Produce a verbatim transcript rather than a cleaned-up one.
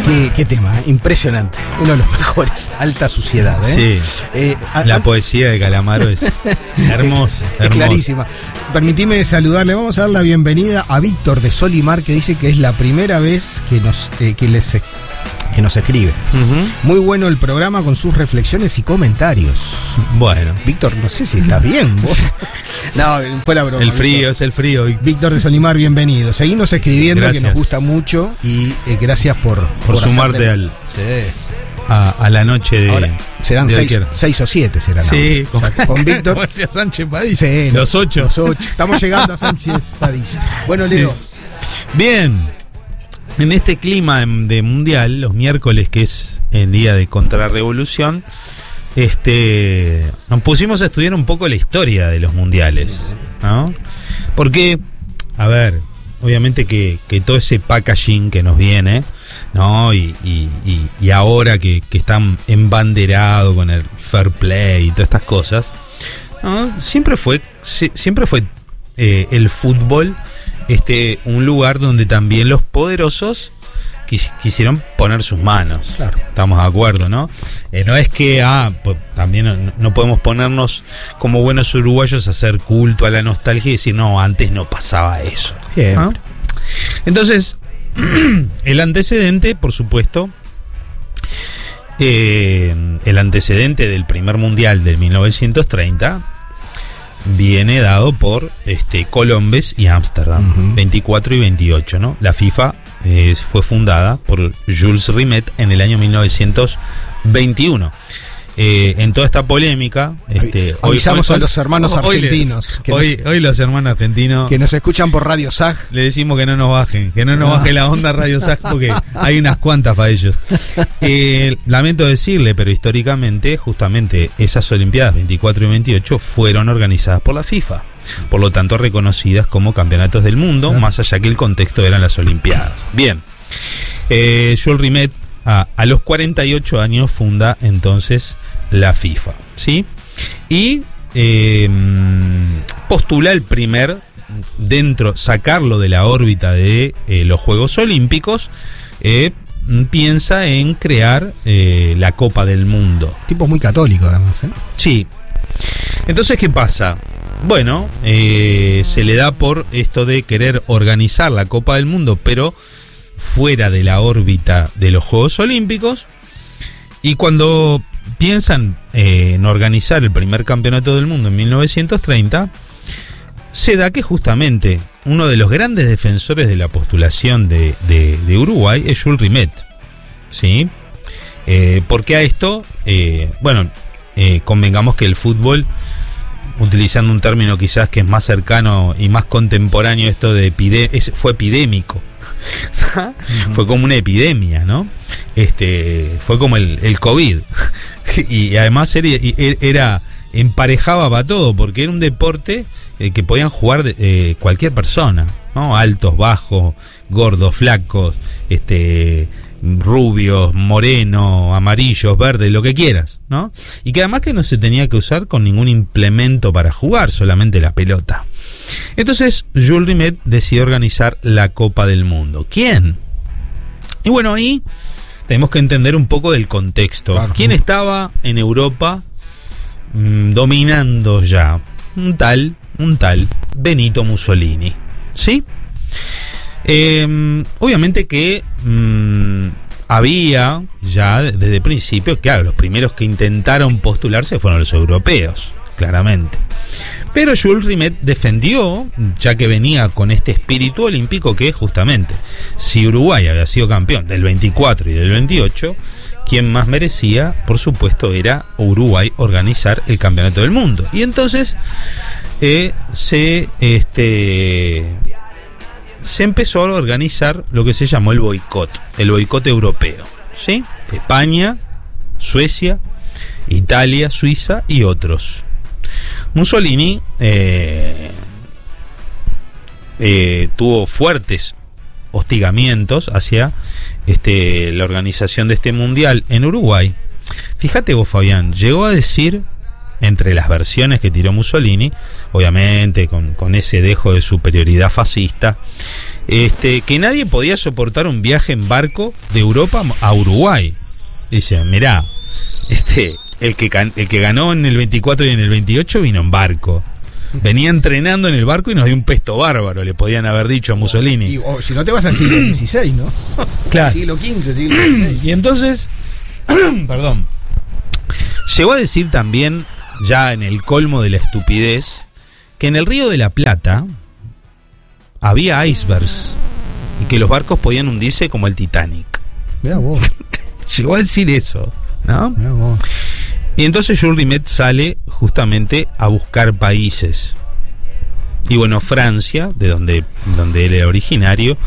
Qué, qué tema, ¿eh? Impresionante. Uno de los mejores. Alta suciedad, ¿eh? Sí. Eh, a, la a, poesía de Calamaro es hermosa. Es hermosa. Clarísima. Permitime saludarle. Vamos a dar la bienvenida a Víctor de Solimar, que dice que es la primera vez que nos, eh, que les, que nos escribe. Uh-huh. Muy bueno el programa con sus reflexiones y comentarios. Bueno. Víctor, no sé si estás bien vos. No, fue la broma. El frío, Víctor. Es el frío. Víctor de Solimar, bienvenido. Seguimos escribiendo, gracias. Que nos gusta mucho y eh, gracias por, por, por sumarte al, sí. a, a la noche de. Ahora, serán de seis, seis o siete, serán. Sí, o sea, con Víctor. Como decía Sánchez Padilla. Sí, los ocho. Los ocho. Estamos llegando a Sánchez Padilla. Bueno, sí. Leo. Bien. En este clima de mundial, los miércoles, que es el día de contrarrevolución, este, nos pusimos a estudiar un poco la historia de los mundiales, ¿no? Porque, a ver, obviamente que, que todo ese packaging que nos viene, ¿no? Y, y, y, y ahora que, que están embanderados con el fair play y todas estas cosas, ¿no? Siempre fue, siempre fue eh, el fútbol este, un lugar donde también los poderosos quis, quisieron poner sus manos. Claro. Estamos de acuerdo, ¿no? Eh, no es que ah, pues, también no, no podemos ponernos como buenos uruguayos a hacer culto a la nostalgia y decir, no, antes no pasaba eso. ¿Ah? Entonces, el antecedente, por supuesto, eh, el antecedente del primer mundial del mil novecientos treinta viene dado por este, Colombes y Ámsterdam, uh-huh. veinticuatro y veintiocho, ¿no? La FIFA eh, fue fundada por Jules Rimet en el año mil novecientos veintiuno. Eh, en toda esta polémica, este, avisamos hoy, hoy, a los hermanos hoy, argentinos hoy, que hoy, nos, hoy los hermanos argentinos que nos escuchan por Radio S A G, le decimos que no nos bajen, que no nos baje la onda Radio S A G porque hay unas cuantas para ellos. Eh, lamento decirle, pero históricamente, justamente esas Olimpiadas veinticuatro y veintiocho fueron organizadas por la FIFA, por lo tanto reconocidas como campeonatos del mundo, más allá que el contexto eran las Olimpiadas. Bien, eh, Jules Rimet a, a los cuarenta y ocho años funda entonces la FIFA, ¿sí? Y eh, postula el primer, dentro, sacarlo de la órbita de eh, los Juegos Olímpicos, eh, piensa en crear eh, la Copa del Mundo. Tipo muy católico, además, ¿eh? Sí. Entonces, ¿qué pasa? Bueno, eh, se le da por esto de querer organizar la Copa del Mundo, pero fuera de la órbita de los Juegos Olímpicos, y cuando piensan eh, en organizar el primer campeonato del mundo en mil novecientos treinta, se da que justamente uno de los grandes defensores de la postulación de, de, de Uruguay es Jules Rimet, ¿sí? Eh, porque a esto, eh, bueno, eh, convengamos que el fútbol, utilizando un término quizás que es más cercano y más contemporáneo, esto de epide- es, fue epidémico. Uh-huh. Fue como una epidemia, ¿no? Este, fue como el, el COVID. Y además era, era emparejaba para todo, porque era un deporte eh, que podían jugar de, eh, cualquier persona, ¿no? Altos, bajos, gordos, flacos, este, rubios, morenos, amarillos, verdes, lo que quieras, ¿no? Y que además que no se tenía que usar con ningún implemento para jugar, solamente la pelota. Entonces Jules Rimet decidió organizar la Copa del Mundo. ¿Quién? Y bueno, ahí tenemos que entender un poco del contexto. Claro. ¿Quién estaba en Europa mmm, dominando ya? Un tal, un tal Benito Mussolini, ¿sí? Eh, obviamente que mmm, había ya desde el principio, claro, los primeros que intentaron postularse fueron los europeos, claramente. Pero Jules Rimet defendió, ya que venía con este espíritu olímpico, que justamente, si Uruguay había sido campeón del veinticuatro y del veintiocho, quien más merecía, por supuesto, era Uruguay organizar el campeonato del mundo. Y entonces eh, se, este, se empezó a organizar lo que se llamó el boicot, el boicot europeo, ¿sí? España, Suecia, Italia, Suiza y otros. Mussolini eh, eh, tuvo fuertes hostigamientos hacia este, la organización de este mundial en Uruguay. Fíjate vos, Fabián, llegó a decir, entre las versiones que tiró Mussolini, obviamente con, con ese dejo de superioridad fascista, este, que nadie podía soportar un viaje en barco de Europa a Uruguay. Dice, mirá, este, el que, el que ganó en el veinticuatro y en el veintiocho vino en barco. Venía entrenando en el barco y nos dio un pesto bárbaro, le podían haber dicho a Mussolini. Y, o si no te vas al siglo dieciséis, ¿no? Claro. Siglo quince, siglo dieciséis. Y entonces, perdón, llegó a decir también, ya en el colmo de la estupidez, que en el Río de la Plata había icebergs y que los barcos podían hundirse como el Titanic. Mirá vos. Llegó a decir eso, ¿no? Mirá vos. Y entonces Jules Rimet sale justamente a buscar países. Y bueno, Francia, de donde, donde él era originario,